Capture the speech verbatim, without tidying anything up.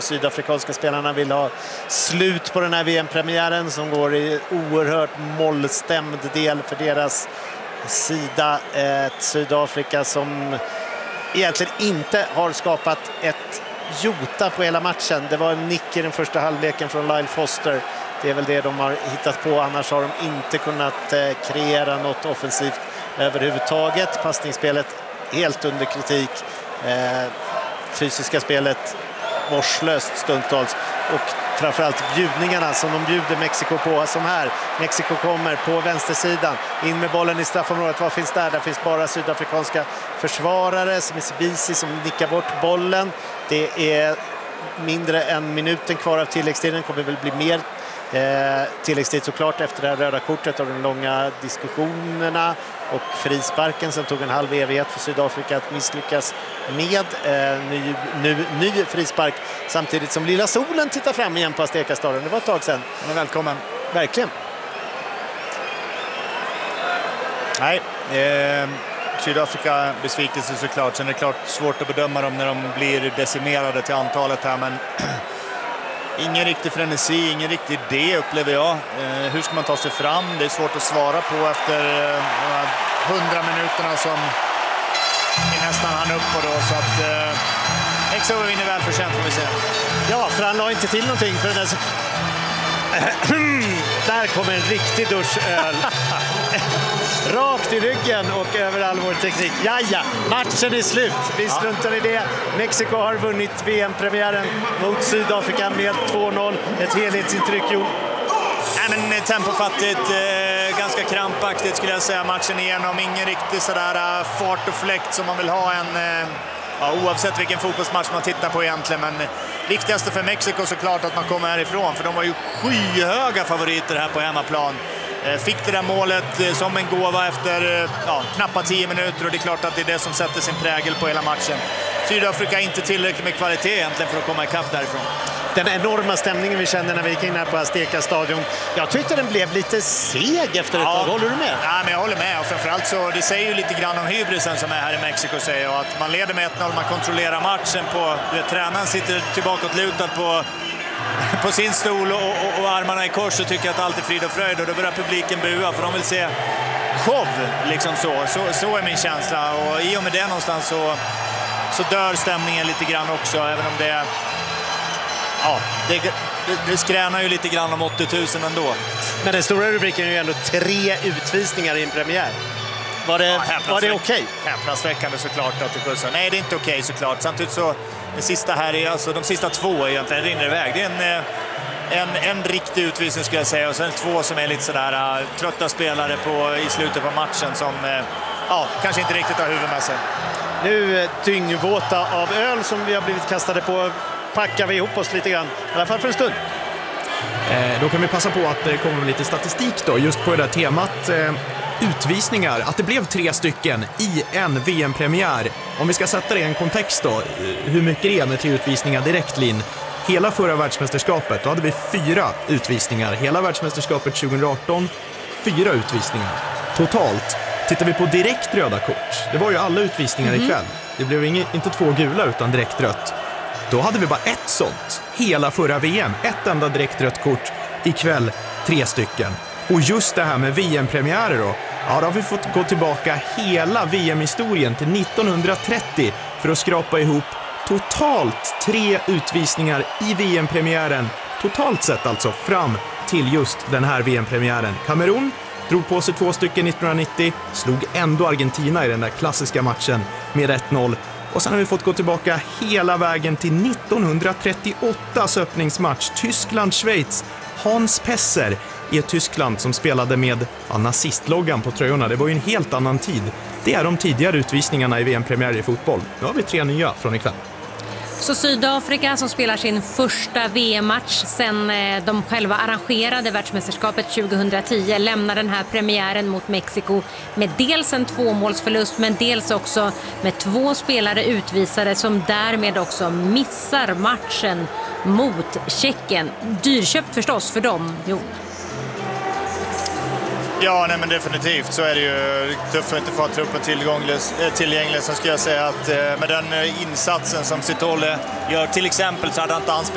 sydafrikanska spelarna vill ha slut på den här V M-premiären som går i oerhört mollstämd del för deras sida. Ett Sydafrika som egentligen inte har skapat ett jota på hela matchen. Det var en nick i den första halvleken från Lyle Foster. Det är väl det de har hittat på, annars har de inte kunnat eh, kreera något offensivt överhuvudtaget. Passningsspelet helt under kritik. Eh, fysiska spelet vårdslöst stundtals. Och framförallt bjudningarna som de bjuder Mexiko på, som här. Mexiko kommer på vänstersidan, in med bollen i straffområdet. Vad finns där? Där finns bara sydafrikanska försvarare, som är Sibisi som nickar bort bollen. Det är mindre än minuten kvar av tilläggstiden, kommer väl bli mer Eh, tilläggstid såklart efter det här röda kortet och de långa diskussionerna och frisparken som tog en halv evighet för Sydafrika att misslyckas med. Eh, ny, nu, ny frispark samtidigt som Lilla Solen tittar fram igen på Azteca-stadion. Det var ett tag sedan. Men välkommen. Verkligen. Nej, eh, Sydafrika besvikelse såklart. Sen är det klart svårt att bedöma dem när de blir decimerade till antalet här, men ingen riktig frenesi, ingen riktig idé upplever jag. Eh, hur ska man ta sig fram? Det är svårt att svara på efter eh, de hundra minuterna som vi nästan hann upp på då. Så att eh, Exo vinner väl förtjänt får vi se. Ja, för han la inte till någonting för den där... Så... Där kommer en riktig duschöl. Rakt i ryggen och över all vår teknik. Jaja, matchen är slut. Vi struntar i det. Mexiko har vunnit V M-premiären mot Sydafrika med två noll. Ett helhetsintryck, Jon. Nej, men tempofattigt, eh, ganska krampaktigt skulle jag säga matchen igenom. Ingen riktig sådär uh, fart och fläkt som man vill ha en... Uh, ja, oavsett vilken fotbollsmatch man tittar på egentligen. Men eh, viktigaste för Mexiko såklart att man kommer härifrån. För de var ju skyhöga favoriter här på hemmaplan. Fick det där målet som en gåva efter ja, knappt tio minuter och det är klart att det är det som sätter sin prägel på hela matchen. Sydafrika inte tillräckligt med kvalitet egentligen för att komma ikapp därifrån. Den enorma stämningen vi kände när vi gick in här på Azteca-stadion. Jag tyckte den blev lite seg efter ett ja, tag. Håller du med? Ja, men jag håller med. Och framförallt så det säger ju lite grann om hybrisen som är här i Mexiko. Säger jag. Att man leder med ett noll, man kontrollerar matchen på... Vet, tränaren sitter tillbaka och lutad på... på sin stol och, och, och armarna i kors och tycker att allt är frid och fröjd och då börjar publiken bua för de vill se show liksom så. så. Så är min känsla och i och med det någonstans så, så dör stämningen lite grann också även om det ja, det, det, det skränar ju lite grann om åttio tusen ändå. Men den stora rubriken är ju ändå tre utvisningar i en premiär. Var det, ja, var det okej? Okay? Häpnadsväckande såklart att det kursar. Nej, det är inte okej okay, såklart. Samtidigt så det sista här är alltså de sista två egentligen rinner iväg. Det är en, en, en riktig utvisning skulle jag säga och sen två som är lite sådär uh, trötta spelare på, i slutet på matchen som uh, ja, kanske inte riktigt har huvud med sig. Nu dyngvåta av öl som vi har blivit kastade på packar vi ihop oss lite grann. I alla fall för en stund. Eh, då kan vi passa på att det kommer lite statistik då just på det där temat. Eh, utvisningar, att det blev tre stycken i en V M-premiär. Om vi ska sätta det i en kontext då, hur mycket det är med tre utvisningar direkt, Linn. Hela förra världsmästerskapet, då hade vi fyra utvisningar. Hela världsmästerskapet tjugoarton, fyra utvisningar. Totalt, tittar vi på direkt röda kort, det var ju alla utvisningar mm-hmm. ikväll. Det blev inget, inte två gula utan direkt rött. Då hade vi bara ett sånt, hela förra V M. Ett enda direkt rött kort, ikväll tre stycken. Och just det här med V M-premiärer då, ja, då har vi fått gå tillbaka hela V M-historien till nittonhundratrettio för att skrapa ihop totalt tre utvisningar i V M-premiären. Totalt sett alltså fram till just den här V M-premiären. Kamerun drog på sig två stycken nittonhundranittio, slog ändå Argentina i den där klassiska matchen med ett noll. Och sen har vi fått gå tillbaka hela vägen till nittonhundratrettioåttas öppningsmatch. Tyskland-Schweiz. Hans Pesser i ett Tyskland som spelade med ja, nazistloggan på tröjorna. Det var ju en helt annan tid. Det är de tidigare utvisningarna i V M-premiär i fotboll. Nu har vi tre nya från ikväll. Så Sydafrika som spelar sin första V M-match sen de själva arrangerade världsmästerskapet tjugohundratio lämnar den här premiären mot Mexiko med dels en tvåmålsförlust men dels också med två spelare utvisade som därmed också missar matchen mot Tjeckien. Dyrköpt förstås för dem, jo. Ja, nej, men definitivt så är det ju tufft att inte få truppen tillgänglig. Så ska jag säga att med den insatsen som Sitole gör till exempel så hade han inte anspelat